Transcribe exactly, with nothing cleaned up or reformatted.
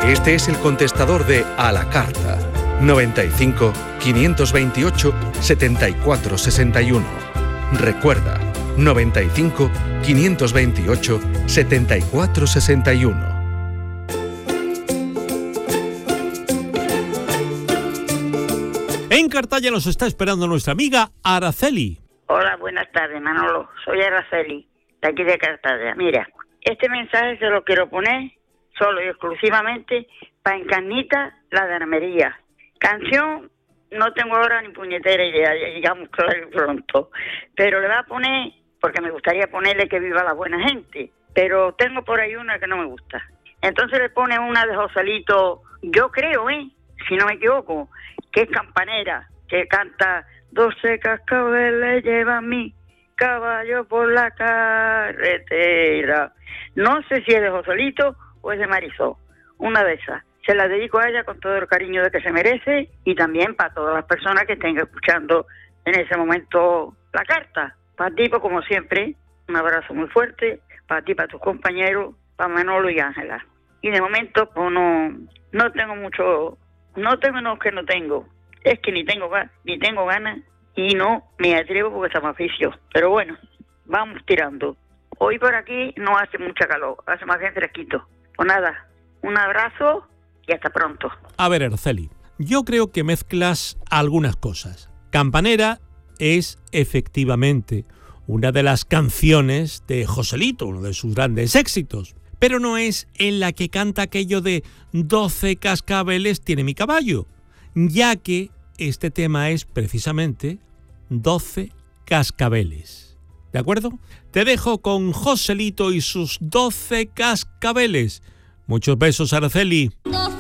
Este es el contestador de A la Carta. noventa y cinco, quinientos veintiocho, setenta y cuatro sesenta y uno. Recuerda, noventa y cinco, quinientos veintiocho, setenta y cuatro sesenta y uno. En Cartaya nos está esperando nuestra amiga Araceli. Hola, buenas tardes, Manolo. Soy Araceli, de aquí de Cartaya. Mira, este mensaje se lo quiero poner solo y exclusivamente para Encarnita, la de Armería. Canción, no tengo ahora ni puñetera idea, digamos claro y pronto, pero le voy a poner, porque me gustaría ponerle Que viva la buena gente, pero tengo por ahí una que no me gusta. Entonces le pone una de Joselito, yo creo, ¿eh? si no me equivoco, que es campanera, que canta doce cascabeles llevan mi caballo por la carretera. No sé si es de Joselito o es de Marisol, una de esas. Se la dedico a ella con todo el cariño de que se merece y también para todas las personas que estén escuchando en ese momento la carta. Para ti, pues, como siempre, un abrazo muy fuerte, para ti, para tus compañeros, para Manolo y Ángela. Y de momento, pues no, no tengo mucho, no tengo, no que no tengo, es que ni tengo ni tengo ganas y no me atrevo porque está más oficio. Pero bueno, vamos tirando. Hoy por aquí no hace mucha calor, hace más bien fresquito. Pues nada, un abrazo y hasta pronto. A ver, Araceli, yo creo que mezclas algunas cosas. Campanera es efectivamente una de las canciones de Joselito, uno de sus grandes éxitos, pero no es en la que canta aquello de doce cascabeles tiene mi caballo, ya que este tema es precisamente doce cascabeles. ¿De acuerdo? Te dejo con Joselito y sus doce cascabeles. Muchos besos, Araceli.